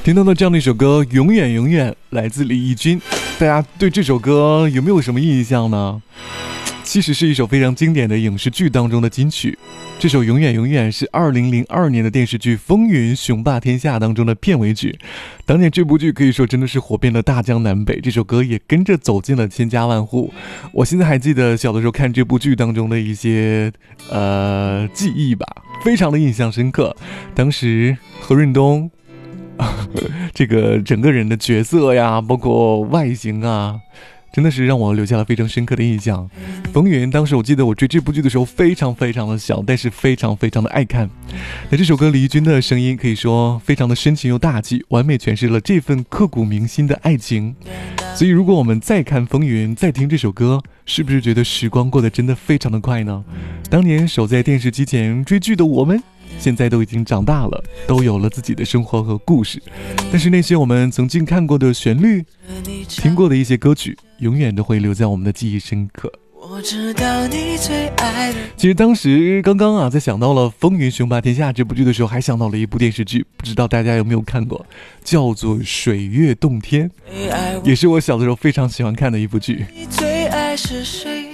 听到的这样的一首歌《永远永远》来自李翊君，大家对这首歌有没有什么印象呢？其实是一首非常经典的影视剧当中的金曲。这首《永远永远》是2002年的电视剧《风云雄霸天下》当中的片尾曲。当年这部剧可以说真的是火遍了大江南北，这首歌也跟着走进了千家万户。我现在还记得小的时候看这部剧当中的一些记忆吧，非常的印象深刻。当时何润东这个整个人的角色呀，包括外形啊，真的是让我留下了非常深刻的印象。风云当时我记得我追这部剧的时候非常非常的小，但是非常非常的爱看。那这首歌李翊君的声音可以说非常的深情又大气，完美诠释了这份刻骨铭心的爱情。所以如果我们再看风云，再听这首歌，是不是觉得时光过得真的非常的快呢？当年守在电视机前追剧的我们，现在都已经长大了，都有了自己的生活和故事，但是那些我们曾经看过的旋律，听过的一些歌曲，永远都会留在我们的记忆深刻。 我知道你最爱的。 其实当时刚刚在想到了《风云雄霸天下》这部剧的时候，还想到了一部电视剧，不知道大家有没有看过，叫做《水月洞天》，也是我小的时候非常喜欢看的一部剧。 你最爱是谁？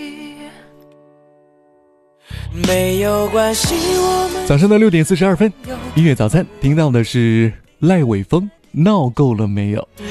没有关系，我们早上的6点42分，音乐早餐听到的是赖伟峰，闹够了没有？